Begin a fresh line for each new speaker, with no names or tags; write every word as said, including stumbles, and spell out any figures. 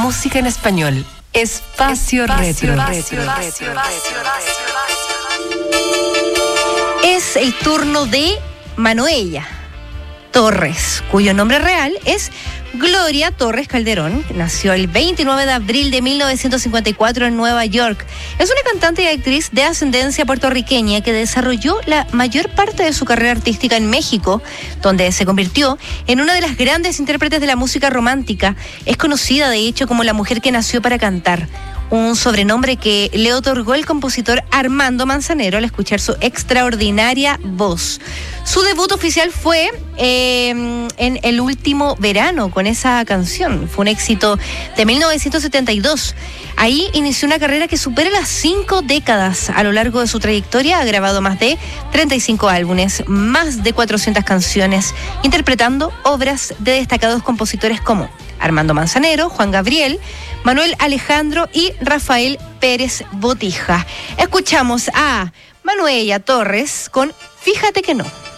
música en español. Espacio, Espacio Retro. Retro, Retro, Retro.
Es el turno de Manuela Torres, cuyo nombre real es Gloria Torres Calderón. Nació el veintinueve de abril de mil novecientos cincuenta y cuatro en Nueva York. Es una cantante y actriz de ascendencia puertorriqueña que desarrolló la mayor parte de su carrera artística en México, donde se convirtió en una de las grandes intérpretes de la música romántica. Es conocida, de hecho, como la mujer que nació para cantar, un sobrenombre que le otorgó el compositor Armando Manzanero al escuchar su extraordinaria voz. Su debut oficial fue eh, en El último verano, con esa canción. Fue un éxito de mil novecientos setenta y dos. Ahí inició una carrera que supera las cinco décadas. A lo largo de su trayectoria ha grabado más de treinta y cinco álbumes, más de cuatrocientas canciones, interpretando obras de destacados compositores como Armando Manzanero, Juan Gabriel, Manuel Alejandro y Rafael Pérez Botija. Escuchamos a Manuela Torres con Fíjate que no.